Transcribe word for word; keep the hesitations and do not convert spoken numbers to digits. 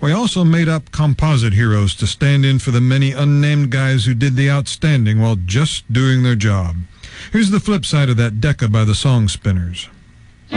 We also made up composite heroes to stand in for the many unnamed guys who did the outstanding while just doing their job. Here's the flip side of that Decca by the Song Spinners.